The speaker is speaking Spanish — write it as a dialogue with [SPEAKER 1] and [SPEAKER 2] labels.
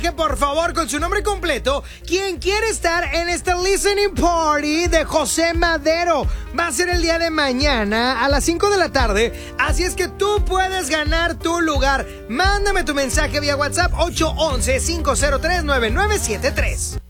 [SPEAKER 1] mensaje, por favor, con su nombre completo. ¿Quién quiere estar en este listening party de José Madero? Va a ser el día de mañana a las 5 de la tarde. Así es que tú puedes ganar tu lugar. Mándame tu mensaje vía WhatsApp 811-503-9973.